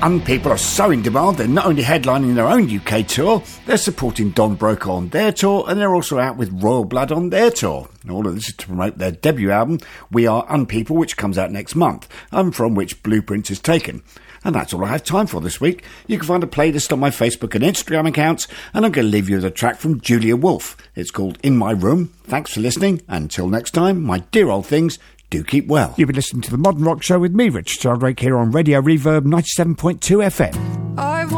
Unpeople are so in demand, they're not only headlining their own UK tour, they're supporting Don Brokaw on their tour, and they're also out with Royal Blood on their tour. And all of this is to promote their debut album, We Are Unpeople, which comes out next month, and from which Blueprints is taken. And that's all I have time for this week. You can find a playlist on my Facebook and Instagram accounts, and I'm going to leave you with a track from Julia Wolf. It's called In My Room. Thanks for listening. Until next time, my dear old things, do keep well. You've been listening to The Modern Rock Show with me, Richard Sheldrake, here on Radio Reverb 97.2 FM.